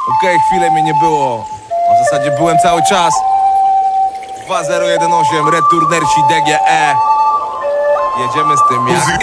Okej, chwilę mnie nie było. A w zasadzie byłem cały czas. 2018, Returnersi DGE. Jedziemy z tym jak